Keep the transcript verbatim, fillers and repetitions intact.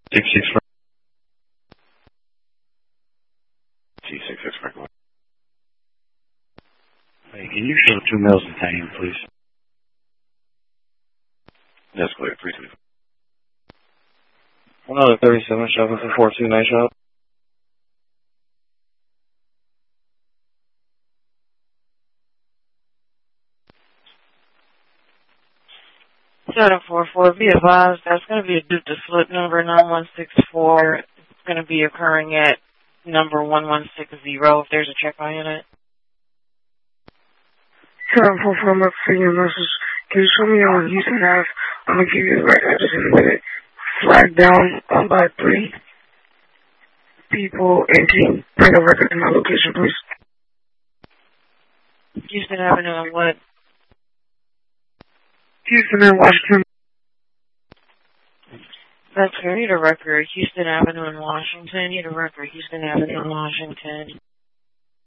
Six six four. G six six four. Hey, can you show two males in Tane, please? That's clear. Three two. Another thirty-seven shopping for four two night shop. seven four four, be advised, that's going to be a due to slip number nine one six four. It's going to be occurring at number one one six zero if there's a check by in it. seven four four, I'm up for your message. Can you show me on Houston Ave? I'm going to give you the right address in a minute. Flagged down um, by three people and team. Bring a record to my location, please. Houston Avenue and what? Houston and Washington. That's fair. Need a record. Houston Avenue in Washington. Need a record. Houston Avenue in Washington.